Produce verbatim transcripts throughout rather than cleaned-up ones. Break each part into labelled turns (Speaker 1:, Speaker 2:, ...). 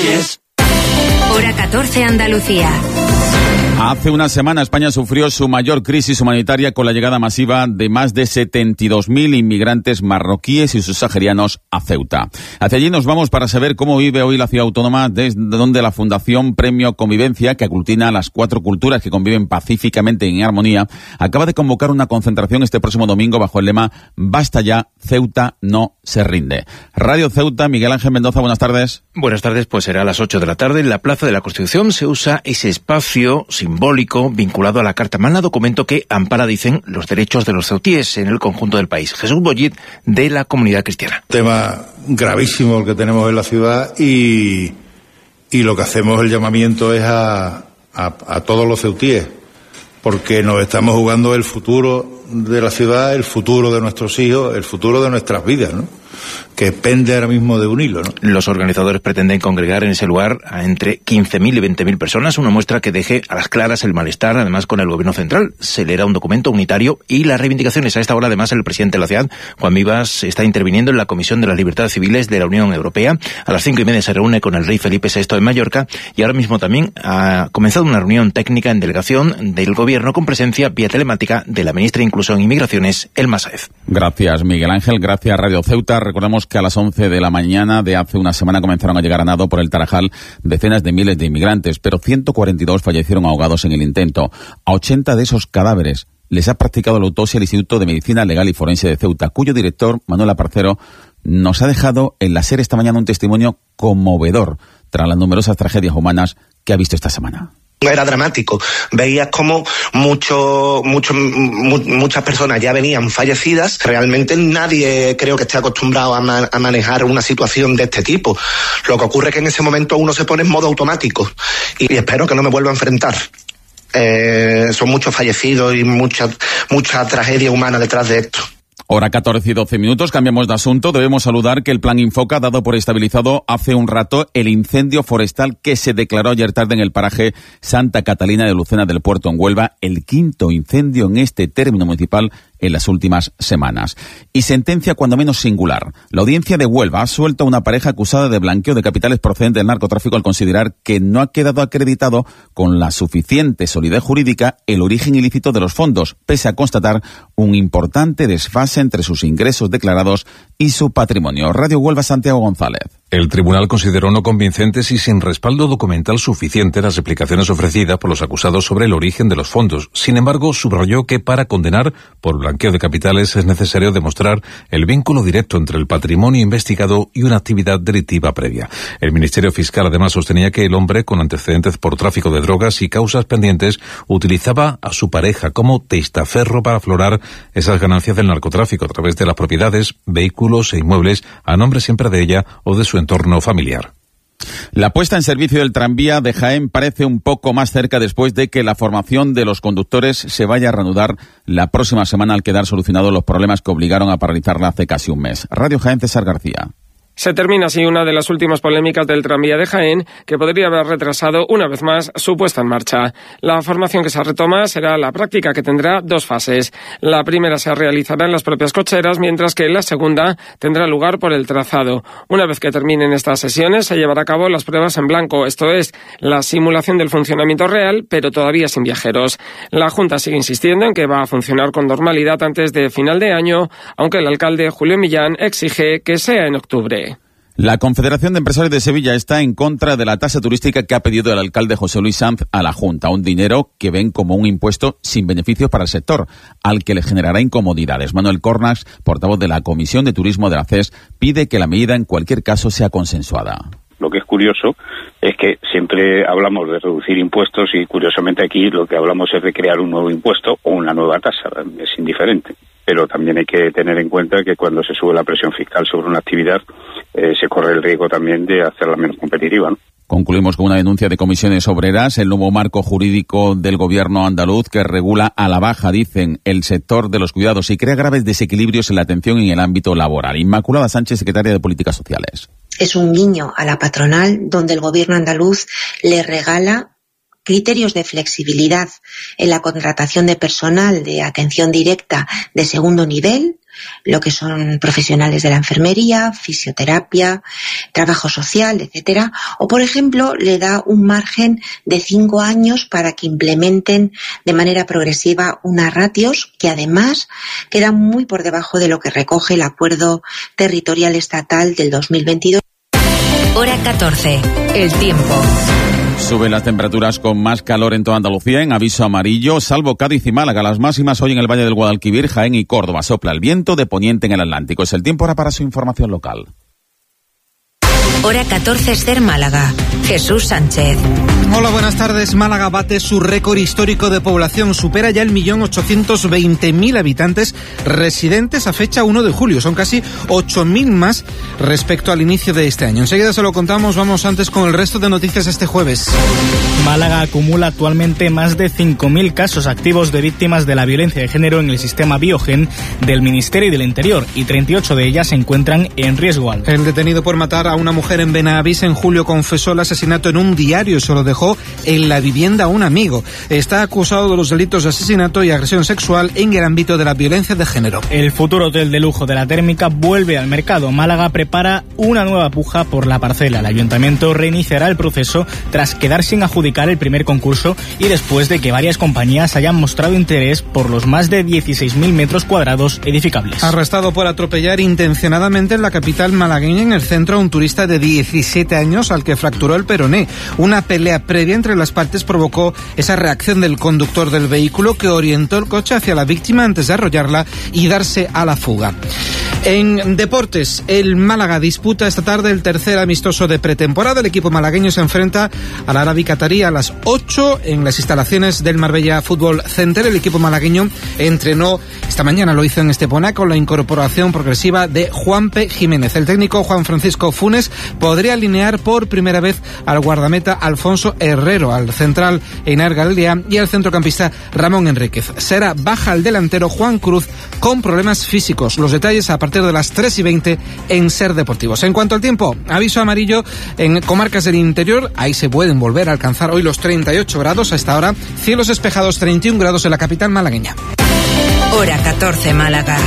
Speaker 1: Ceutíes.
Speaker 2: Hora catorce, Andalucía.
Speaker 3: Hace una semana España sufrió su mayor crisis humanitaria con la llegada masiva de más de setenta y dos mil inmigrantes marroquíes y subsaharianos a Ceuta. Hacia allí nos vamos para saber cómo vive hoy la ciudad autónoma, desde donde la Fundación Premio Convivencia, que aglutina a las cuatro culturas que conviven pacíficamente y en armonía, acaba de convocar una concentración este próximo domingo bajo el lema «Basta ya, Ceuta no se rinde». Radio Ceuta, Miguel Ángel Mendoza, buenas tardes.
Speaker 4: Buenas tardes, pues será a las ocho de la tarde en la Plaza de la Constitución. Se usa ese espacio simbólico vinculado a la Carta Magna, documento que ampara, dicen, los derechos de los ceutíes en el conjunto del país. Jesús Bollit, de la Comunidad Cristiana.
Speaker 5: Tema gravísimo el que tenemos en la ciudad y, y lo que hacemos, el llamamiento es a, a, a todos los ceutíes, porque nos estamos jugando el futuro de la ciudad, el futuro de nuestros hijos, el futuro de nuestras vidas, ¿no? Que pende ahora mismo de un hilo, ¿no?
Speaker 4: Los organizadores pretenden congregar en ese lugar a entre quince mil y veinte mil personas, una muestra que deje a las claras el malestar, además, con el gobierno central. Se leerá un documento unitario y las reivindicaciones. A esta hora, además, el presidente de la ciudad, Juan Vivas, está interviniendo en la Comisión de las Libertades Civiles de la Unión Europea. A las cinco y media se reúne con el rey Felipe sexto en Mallorca y ahora mismo también ha comenzado una reunión técnica en delegación del gobierno con presencia vía telemática de la ministra de Inclusión e Inmigraciones, Elma Sáez.
Speaker 3: Gracias, Miguel Ángel. Gracias, Radio Ceuta. Recordamos que a las once de la mañana de hace una semana comenzaron a llegar a nado por el Tarajal decenas de miles de inmigrantes, pero ciento cuarenta y dos fallecieron ahogados en el intento. A ochenta de esos cadáveres les ha practicado la autopsia el Instituto de Medicina Legal y Forense de Ceuta, cuyo director, Manuel Aparcero, nos ha dejado en la SER esta mañana un testimonio conmovedor tras las numerosas tragedias humanas que ha visto esta semana.
Speaker 6: Era dramático. Veías como mucho, mucho, mu- muchas personas ya venían fallecidas. Realmente nadie creo que esté acostumbrado a, ma- a manejar una situación de este tipo. Lo que ocurre es que en ese momento uno se pone en modo automático y, y espero que no me vuelva a enfrentar. Eh, son muchos fallecidos y mucha, mucha tragedia humana detrás de esto.
Speaker 3: Hora catorce y doce minutos, cambiamos de asunto. Debemos saludar que el Plan Infoca ha dado por estabilizado hace un rato el incendio forestal que se declaró ayer tarde en el paraje Santa Catalina de Lucena del Puerto en Huelva, el quinto incendio en este término municipal en las últimas semanas. Y sentencia cuando menos singular. La audiencia de Huelva ha suelto a una pareja acusada de blanqueo de capitales procedentes del narcotráfico al considerar que no ha quedado acreditado con la suficiente solidez jurídica el origen ilícito de los fondos, pese a constatar un importante desfase entre sus ingresos declarados y su patrimonio. Radio Huelva, Santiago González.
Speaker 7: El tribunal consideró no convincentes y sin respaldo documental suficiente las explicaciones ofrecidas por los acusados sobre el origen de los fondos. Sin embargo, subrayó que para condenar por blanqueo de capitales es necesario demostrar el vínculo directo entre el patrimonio investigado y una actividad delictiva previa. El Ministerio Fiscal además sostenía que el hombre, con antecedentes por tráfico de drogas y causas pendientes, utilizaba a su pareja como testaferro para aflorar esas ganancias del narcotráfico a través de las propiedades, vehículos e inmuebles a nombre siempre de ella o de su entorno familiar.
Speaker 3: La puesta en servicio del tranvía de Jaén parece un poco más cerca después de que la formación de los conductores se vaya a reanudar la próxima semana al quedar solucionados los problemas que obligaron a paralizarla hace casi un mes. Radio Jaén, César García.
Speaker 8: Se termina así una de las últimas polémicas del tranvía de Jaén, que podría haber retrasado una vez más su puesta en marcha. La formación que se retoma será la práctica, que tendrá dos fases. La primera se realizará en las propias cocheras, mientras que la segunda tendrá lugar por el trazado. Una vez que terminen estas sesiones, se llevará a cabo las pruebas en blanco, esto es, la simulación del funcionamiento real, pero todavía sin viajeros. La Junta sigue insistiendo en que va a funcionar con normalidad antes de final de año, aunque el alcalde Julio Millán exige que sea en octubre.
Speaker 3: La Confederación de Empresarios de Sevilla está en contra de la tasa turística que ha pedido el alcalde José Luis Sanz a la Junta, un dinero que ven como un impuesto sin beneficios para el sector, al que le generará incomodidades. Manuel Cornax, portavoz de la Comisión de Turismo de la C E S, pide que la medida en cualquier caso sea consensuada.
Speaker 9: Lo que es curioso es que siempre hablamos de reducir impuestos y curiosamente aquí lo que hablamos es de crear un nuevo impuesto o una nueva tasa, es indiferente. Pero también hay que tener en cuenta que cuando se sube la presión fiscal sobre una actividad, eh, se corre el riesgo también de hacerla menos competitiva, ¿no?
Speaker 3: Concluimos con una denuncia de comisiones obreras, el nuevo marco jurídico del gobierno andaluz que regula a la baja, dicen, el sector de los cuidados y crea graves desequilibrios en la atención en el ámbito laboral. Inmaculada Sánchez, secretaria de Políticas Sociales.
Speaker 10: Es un guiño a la patronal donde el gobierno andaluz le regala
Speaker 1: criterios de flexibilidad en la contratación de personal de atención directa de segundo nivel, lo que son profesionales de la enfermería, fisioterapia, trabajo social, etcétera, o por ejemplo le da un margen de cinco años para que implementen de manera progresiva unas ratios que además quedan muy por debajo de lo que recoge el acuerdo territorial estatal del dos mil veintidós.
Speaker 2: Hora catorce. El tiempo.
Speaker 3: Suben las temperaturas con más calor en toda Andalucía, en aviso amarillo, salvo Cádiz y Málaga. Las máximas hoy en el Valle del Guadalquivir, Jaén y Córdoba. Sopla el viento de poniente en el Atlántico. Es el tiempo ahora para su información local.
Speaker 2: Hora catorce, Ser Málaga. Jesús Sánchez.
Speaker 10: Hola, buenas tardes. Málaga bate su récord histórico de población. Supera ya el millón ochocientos veinte mil habitantes residentes a fecha uno de julio. Son casi ocho mil más respecto al inicio de este año. Enseguida se lo contamos. Vamos antes con el resto de noticias este jueves.
Speaker 11: Málaga acumula actualmente más de cinco mil casos activos de víctimas de la violencia de género en el sistema Biogen del Ministerio del Interior y treinta y ocho de ellas se encuentran en riesgo alto.
Speaker 10: El detenido por matar a una mujer en Benavís en julio confesó el asesinato en un diario y se lo dejó en la vivienda a un amigo. Está acusado de los delitos de asesinato y agresión sexual en el ámbito de la violencia de género.
Speaker 11: El futuro hotel de lujo de la Térmica vuelve al mercado. Málaga prepara una nueva puja por la parcela. El ayuntamiento reiniciará el proceso tras quedar sin adjudicar el primer concurso y después de que varias compañías hayan mostrado interés por los más de dieciséis mil metros cuadrados edificables.
Speaker 10: Arrestado por atropellar intencionadamente en la capital malagueña en el centro a un turista de diecisiete años al que fracturó el peroné. Una pelea previa entre las partes provocó esa reacción del conductor del vehículo que orientó el coche hacia la víctima antes de arrollarla y darse a la fuga. En deportes, el Málaga disputa esta tarde el tercer amistoso de pretemporada. El equipo malagueño se enfrenta al Arabi Qatarí a las ocho en las instalaciones del Marbella Fútbol Center. El equipo malagueño entrenó esta mañana, lo hizo en Estepona, con la incorporación progresiva de Juanpe Jiménez. El técnico Juan Francisco Funes podría alinear por primera vez al guardameta Alfonso Herrero, al central Einar Galdea y al centrocampista Ramón Enríquez. Será baja el delantero Juan Cruz con problemas físicos. Los detalles a partir de las tres y veinte en Ser Deportivos. En cuanto al tiempo, aviso amarillo en comarcas del interior. Ahí se pueden volver a alcanzar hoy los treinta y ocho grados a esta hora. Cielos despejados, treinta y un grados en la capital malagueña.
Speaker 2: Hora catorce, Málaga.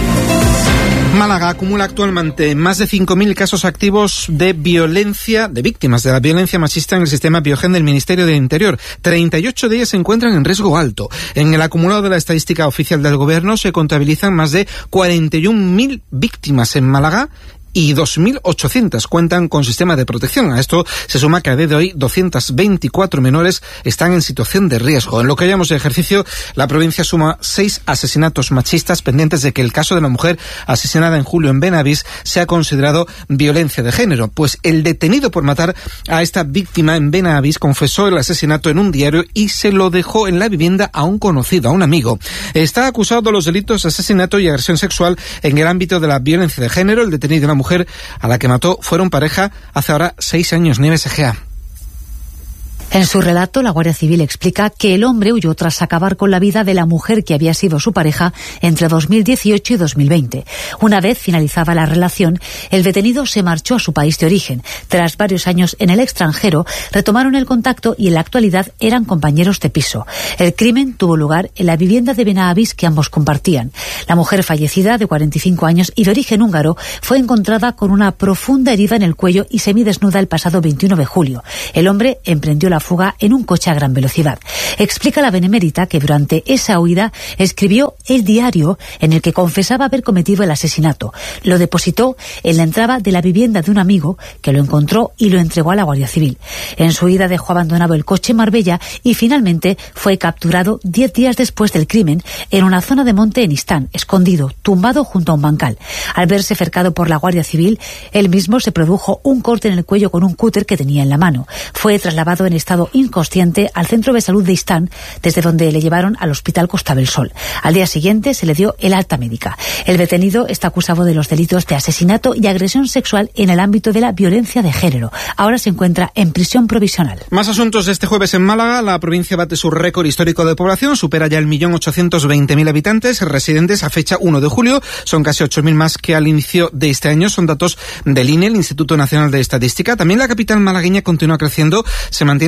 Speaker 10: Málaga acumula actualmente más de cinco mil casos activos de violencia, de víctimas de la violencia machista en el sistema Biogen del Ministerio del Interior. treinta y ocho de ellas se encuentran en riesgo alto. En el acumulado de la estadística oficial del Gobierno se contabilizan más de cuarenta y un mil víctimas en Málaga y dos mil ochocientas cuentan con sistema de protección. A esto se suma que a día de hoy doscientos veinticuatro menores están en situación de riesgo. En lo que llamamos de ejercicio, la provincia suma seis asesinatos machistas pendientes de que el caso de la mujer asesinada en julio en Benavís sea considerado violencia de género. Pues el detenido por matar a esta víctima en Benavís confesó el asesinato en un diario y se lo dejó en la vivienda a un conocido, a un amigo. Está acusado de los delitos de asesinato y agresión sexual en el ámbito de la violencia de género. El detenido, una mujer a la que mató, fueron pareja hace ahora seis años. Nieves Egea.
Speaker 12: En su relato, la Guardia Civil explica que el hombre huyó tras acabar con la vida de la mujer que había sido su pareja entre dos mil dieciocho y dos mil veinte. Una vez finalizada la relación, el detenido se marchó a su país de origen. Tras varios años en el extranjero, retomaron el contacto y en la actualidad eran compañeros de piso. El crimen tuvo lugar en la vivienda de Benavís que ambos compartían. La mujer fallecida, de cuarenta y cinco años y de origen húngaro, fue encontrada con una profunda herida en el cuello y semidesnuda el pasado veintiuno de julio. El hombre emprendió la fuga en un coche a gran velocidad. Explica la benemérita que durante esa huida escribió el diario en el que confesaba haber cometido el asesinato. Lo depositó en la entrada de la vivienda de un amigo que lo encontró y lo entregó a la Guardia Civil. En su huida dejó abandonado el coche en Marbella y finalmente fue capturado diez días después del crimen en una zona de monte en Istán, escondido, tumbado junto a un bancal. Al verse cercado por la Guardia Civil, él mismo se produjo un corte en el cuello con un cúter que tenía en la mano. Fue trasladado en estado inconsciente al centro de salud de Istán, desde donde le llevaron al hospital Costa del Sol. Al día siguiente se le dio el alta médica. El detenido está acusado de los delitos de asesinato y agresión sexual en el ámbito de la violencia de género. Ahora se encuentra en prisión provisional.
Speaker 10: Más asuntos de este jueves en Málaga. La provincia bate su récord histórico de población, supera ya el millón ochocientos veinte mil habitantes residentes a fecha uno de julio. Son casi ocho mil más que al inicio de este año. Son datos del I N E, el Instituto Nacional de Estadística. También la capital malagueña continúa creciendo, se mantiene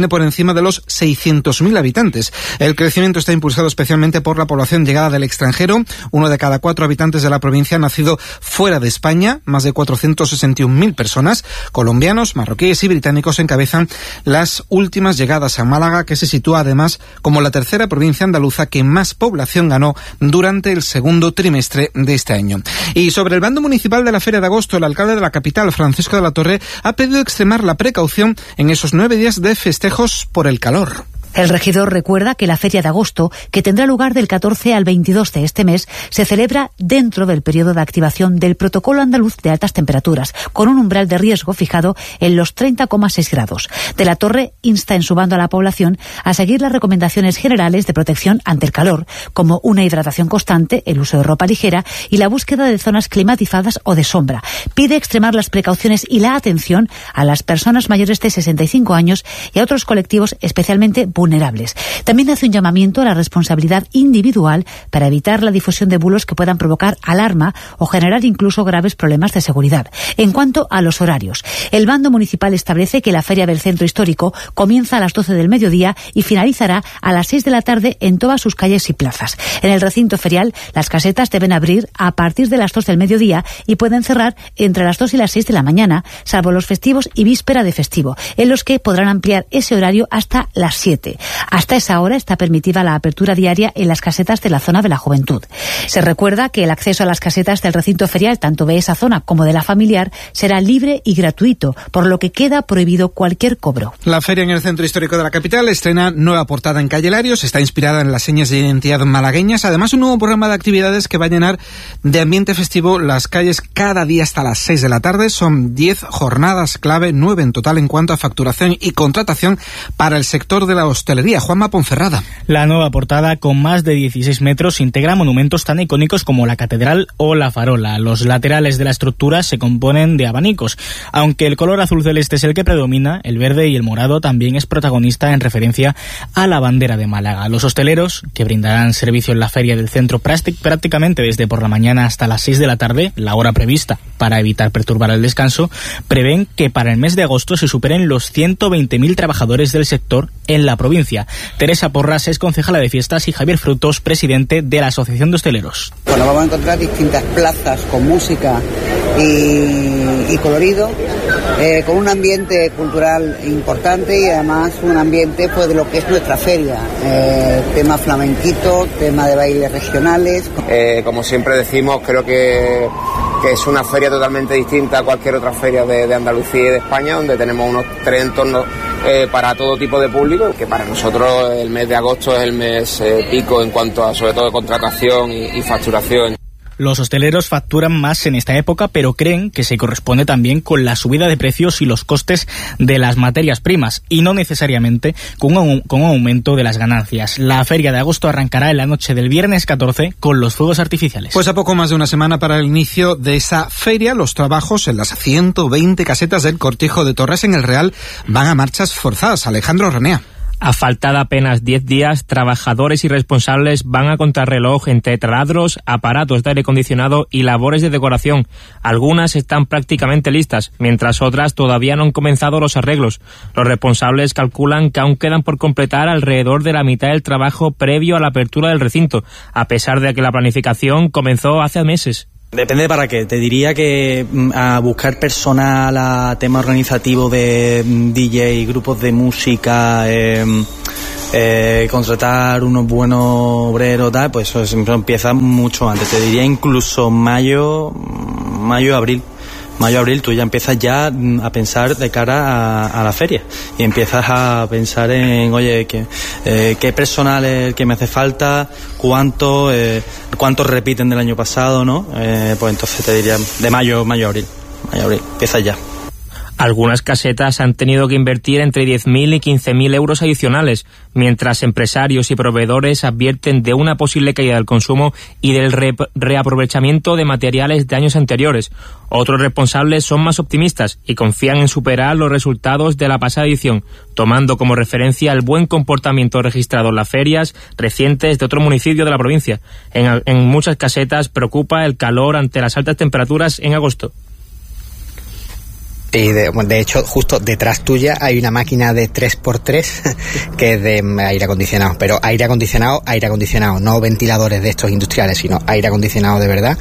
Speaker 10: por encima de los seiscientos mil habitantes. El crecimiento está impulsado especialmente por la población llegada del extranjero. Uno de cada cuatro habitantes de la provincia ha nacido fuera de España, más de cuatrocientos sesenta y un mil personas. Colombianos, marroquíes y británicos encabezan las últimas llegadas a Málaga, que se sitúa además como la tercera provincia andaluza que más población ganó durante el segundo trimestre de este año. Y sobre el bando municipal de la Feria de Agosto, el alcalde de la capital, Francisco de la Torre, ha pedido extremar la precaución en esos nueve días de festejos por el calor.
Speaker 12: El regidor recuerda que la Feria de Agosto, que tendrá lugar del catorce al veintidós de este mes, se celebra dentro del periodo de activación del Protocolo Andaluz de Altas Temperaturas, con un umbral de riesgo fijado en los treinta coma seis grados. De la Torre insta en su bando a la población a seguir las recomendaciones generales de protección ante el calor, como una hidratación constante, el uso de ropa ligera y la búsqueda de zonas climatizadas o de sombra. Pide extremar las precauciones y la atención a las personas mayores de sesenta y cinco años y a otros colectivos especialmente vulnerables. También hace un llamamiento a la responsabilidad individual para evitar la difusión de bulos que puedan provocar alarma o generar incluso graves problemas de seguridad. En cuanto a los horarios, el bando municipal establece que la Feria del Centro Histórico comienza a las doce del mediodía y finalizará a las seis de la tarde en todas sus calles y plazas. En el recinto ferial, las casetas deben abrir a partir de las dos del mediodía y pueden cerrar entre las dos y las seis de la mañana, salvo los festivos y víspera de festivo, en los que podrán ampliar ese horario hasta las siete. Hasta esa hora está permitida la apertura diaria en las casetas de la zona de la juventud. Se recuerda que el acceso a las casetas del recinto ferial, tanto de esa zona como de la familiar, será libre y gratuito, por lo que queda prohibido cualquier cobro.
Speaker 10: La feria en el centro histórico de la capital estrena nueva portada en Calle Larios, está inspirada en las señas de identidad malagueñas, además un nuevo programa de actividades que va a llenar de ambiente festivo las calles cada día hasta las seis de la tarde. Son diez jornadas clave, nueve en total en cuanto a facturación y contratación para el sector de la hostelería. Juanma Ponferrada.
Speaker 11: La nueva portada, con más de dieciséis metros, integra monumentos tan icónicos como la Catedral o la Farola. Los laterales de la estructura se componen de abanicos. Aunque el color azul celeste es el que predomina, el verde y el morado también es protagonista en referencia a la bandera de Málaga. Los hosteleros, que brindarán servicio en la feria del centro prácticamente desde por la mañana hasta las seis de la tarde, la hora prevista para evitar perturbar el descanso, prevén que para el mes de agosto se superen los ciento veinte mil trabajadores del sector en la provincia. Teresa Porras es concejala de fiestas y Javier Frutos, presidente de la Asociación de Hosteleros.
Speaker 13: Bueno, vamos a encontrar distintas plazas con música y, y colorido, eh, con un ambiente cultural importante y además un ambiente pues de lo que es nuestra feria, eh, tema flamenquito, tema de bailes regionales.
Speaker 14: Eh, como siempre decimos, creo que, que es una feria totalmente distinta a cualquier otra feria de, de Andalucía y de España, donde tenemos unos tres entornos eh, para todo tipo de público, que para nosotros el mes de agosto es el mes eh, pico en cuanto a sobre todo contratación y, y facturación.
Speaker 11: Los hosteleros facturan más en esta época, pero creen que se corresponde también con la subida de precios y los costes de las materias primas, y no necesariamente con un, con un aumento de las ganancias. La feria de agosto arrancará en la noche del viernes catorce con los fuegos artificiales.
Speaker 10: Pues a poco más de una semana para el inicio de esa feria, los trabajos en las ciento veinte casetas del Cortijo de Torres en el Real van a marchas forzadas. Alejandro Renea.
Speaker 15: A falta de apenas diez días, trabajadores y responsables van a contrarreloj entre taladros, aparatos de aire acondicionado y labores de decoración. Algunas están prácticamente listas, mientras otras todavía no han comenzado los arreglos. Los responsables calculan que aún quedan por completar alrededor de la mitad del trabajo previo a la apertura del recinto, a pesar de que la planificación comenzó hace meses.
Speaker 16: Depende de para qué. Te diría que a buscar personal, a tema organizativo de D J, grupos de música, eh, eh, contratar unos buenos obreros, tal, pues eso siempre empieza mucho antes. Te diría incluso mayo, mayo, abril. Mayo, abril, tú ya empiezas ya a pensar de cara a, a la feria y empiezas a pensar en, oye, ¿qué, eh, qué personal es el que me hace falta? ¿Cuánto? Eh, ¿Cuántos repiten del año pasado? ¿No? Eh, pues entonces te diría de mayo, mayo, abril. Mayo, abril, empiezas ya.
Speaker 15: Algunas casetas han tenido que invertir entre diez mil y quince mil euros adicionales, mientras empresarios y proveedores advierten de una posible caída del consumo y del re- reaprovechamiento de materiales de años anteriores. Otros responsables son más optimistas y confían en superar los resultados de la pasada edición, tomando como referencia el buen comportamiento registrado en las ferias recientes de otros municipios de la provincia. En, en muchas casetas preocupa el calor ante las altas temperaturas en agosto.
Speaker 17: Y de, de hecho, justo detrás tuya hay una máquina de tres por tres que es de aire acondicionado, pero aire acondicionado, aire acondicionado, no ventiladores de estos industriales, sino aire acondicionado de verdad,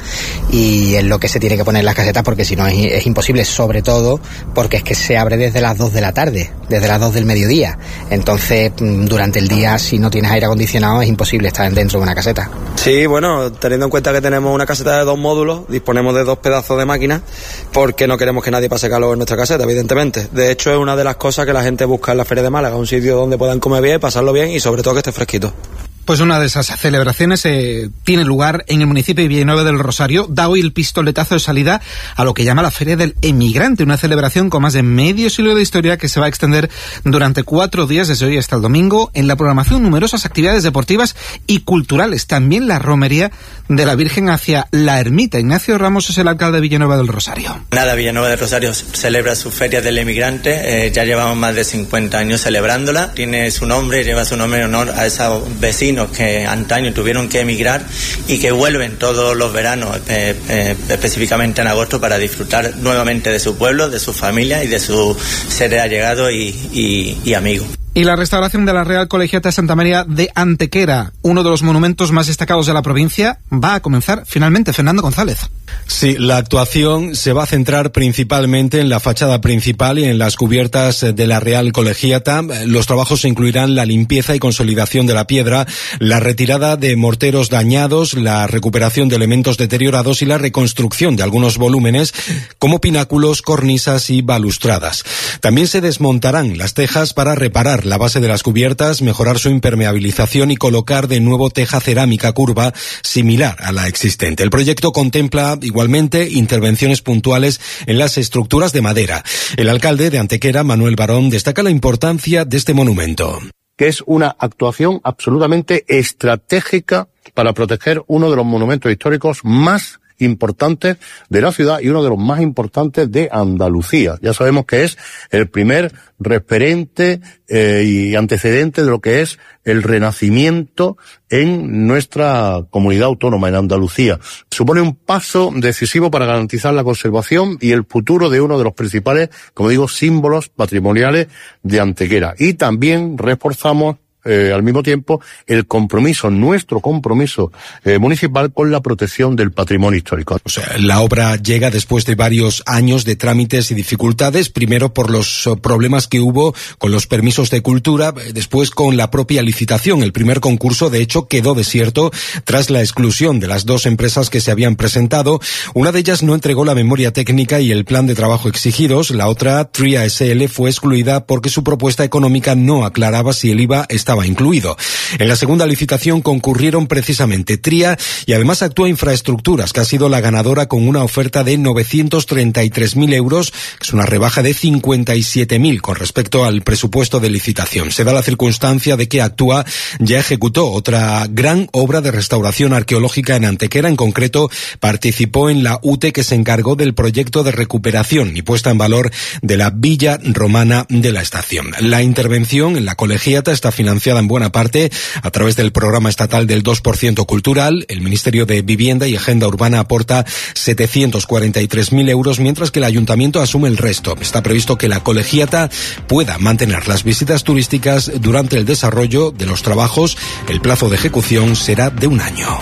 Speaker 17: y es lo que se tiene que poner en las casetas porque si no es, es imposible, sobre todo porque es que se abre desde las dos de la tarde, desde las dos del mediodía, entonces durante el día si no tienes aire acondicionado es imposible estar dentro de una caseta.
Speaker 18: Sí, bueno, teniendo en cuenta que tenemos una caseta de dos módulos, disponemos de dos pedazos de máquinas porque no queremos que nadie pase calor en nuestra caseta, evidentemente. De hecho, es una de las cosas que la gente busca en la Feria de Málaga, un sitio donde puedan comer bien, pasarlo bien y sobre todo que esté fresquito.
Speaker 10: Pues una de esas celebraciones eh, tiene lugar en el municipio de Villanueva del Rosario. Da hoy el pistoletazo de salida a lo que llama la Feria del Emigrante, una celebración con más de medio siglo de historia que se va a extender durante cuatro días desde hoy hasta el domingo. En la programación numerosas actividades deportivas y culturales. También la romería de la Virgen hacia la Ermita. Ignacio Ramos es el alcalde de Villanueva del Rosario.
Speaker 19: Nada, Villanueva del Rosario celebra su Feria del Emigrante. Eh, ya llevamos más de cincuenta años celebrándola. Tiene su nombre, lleva su nombre en honor a esos vecinos que antaño tuvieron que emigrar y que vuelven todos los veranos, eh, eh, específicamente en agosto, para disfrutar nuevamente de su pueblo, de su familia y de sus seres allegados y, y, y amigos.
Speaker 10: Y la restauración de la Real Colegiata Santa María de Antequera, uno de los monumentos más destacados de la provincia, va a comenzar finalmente. Fernando González.
Speaker 20: Sí, la actuación se va a centrar principalmente en la fachada principal y en las cubiertas de la Real Colegiata. Los trabajos incluirán la limpieza y consolidación de la piedra, la retirada de morteros dañados, la recuperación de elementos deteriorados y la reconstrucción de algunos volúmenes como pináculos, cornisas y balustradas. También se desmontarán las tejas para reparar la base de las cubiertas, mejorar su impermeabilización y colocar de nuevo teja cerámica curva similar a la existente. El proyecto contempla igualmente intervenciones puntuales en las estructuras de madera. El alcalde de Antequera, Manuel Barón, destaca la importancia de este monumento.
Speaker 21: Que es una actuación absolutamente estratégica para proteger uno de los monumentos históricos más importantes de la ciudad y uno de los más importantes de Andalucía. Ya sabemos que es el primer referente eh, y antecedente de lo que es el renacimiento en nuestra comunidad autónoma, en Andalucía. Supone un paso decisivo para garantizar la conservación y el futuro de uno de los principales, como digo, símbolos patrimoniales de Antequera. Y también reforzamos Eh, al mismo tiempo el compromiso, nuestro compromiso eh, municipal con la protección del patrimonio histórico.
Speaker 20: O sea, la obra llega después de varios años de trámites y dificultades, primero por los problemas que hubo con los permisos de cultura, después con la propia licitación. El primer concurso, de hecho, quedó desierto tras la exclusión de las dos empresas que se habían presentado. Una de ellas no entregó la memoria técnica y el plan de trabajo exigidos. La otra, Tria S L, fue excluida porque su propuesta económica no aclaraba si el I V A estaba estaba incluido. En la segunda licitación concurrieron precisamente Tria y además Actúa Infraestructuras, que ha sido la ganadora con una oferta de novecientos treinta y tres mil euros, que es una rebaja de cincuenta y siete mil con respecto al presupuesto de licitación. Se da la circunstancia de que Actúa ya ejecutó otra gran obra de restauración arqueológica en Antequera. En concreto, participó en la U T E que se encargó del proyecto de recuperación y puesta en valor de la villa romana de la estación. La intervención en la colegiata está financiada en buena parte a través del programa estatal del dos por ciento cultural. El Ministerio de Vivienda y Agenda Urbana aporta setecientos cuarenta y tres mil euros, mientras que el Ayuntamiento asume el resto. Está previsto que la colegiata pueda mantener las visitas turísticas durante el desarrollo de los trabajos. El plazo de ejecución será de un año.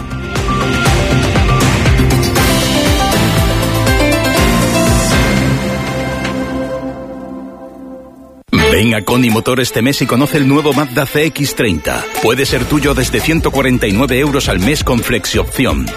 Speaker 22: Ven a Coni Motor este mes y conoce el nuevo Mazda C X treinta. Puede ser tuyo desde ciento cuarenta y nueve euros al mes con flexi opción.